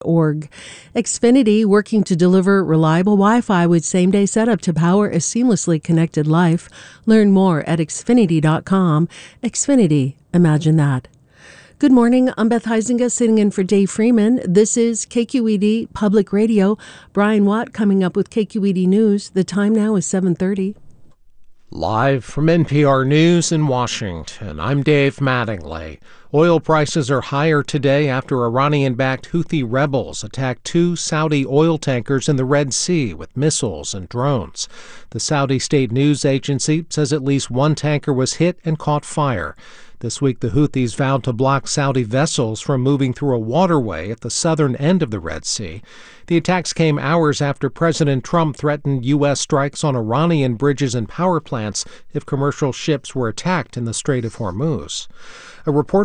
Xfinity, working to deliver reliable Wi-Fi with same-day setup to power a seamlessly connected life. Learn more at Xfinity.com. Xfinity, imagine that. Good morning, I'm Beth Huizinga sitting in for Dave Freeman. This is KQED Public Radio. Brian Watt coming up with KQED News. The time now is 7:30. Live from NPR News in Washington, I'm Dave Mattingly. Oil prices are higher today after Iranian-backed Houthi rebels attacked 2 Saudi oil tankers in the Red Sea with missiles and drones. The Saudi state news agency says at least 1 tanker was hit and caught fire. This week, the Houthis vowed to block Saudi vessels from moving through a waterway at the southern end of the Red Sea. The attacks came hours after President Trump threatened U.S. strikes on Iranian bridges and power plants if commercial ships were attacked in the Strait of Hormuz. A report